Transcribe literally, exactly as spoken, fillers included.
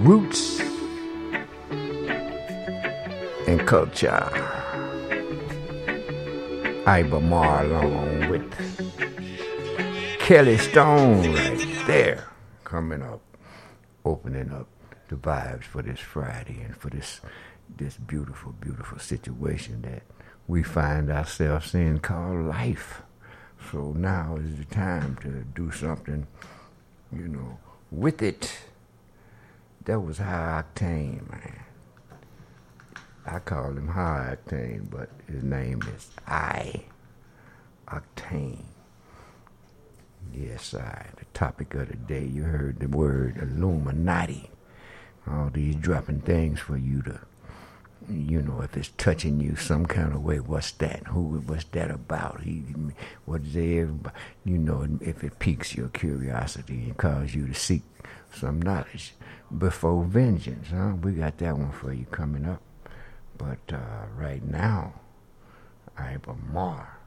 roots and culture. Iba Mar along with Kelly Stone right there, coming up, opening up the vibes for this Friday and for this this beautiful, beautiful situation that we find ourselves in called life. So now is the time to do something, you know, with it. That was High Octane, man. I call him High Octane, but his name is I Octane. Yes, I. The topic of the day, you heard the word Illuminati. All these dropping things for you to, you know, if it's touching you some kind of way, what's that? Who? What's that about? He, what's there? You know, if it piques your curiosity and causes you to seek some knowledge before vengeance, huh? We got that one for you coming up. But uh, right now, Iba Mar.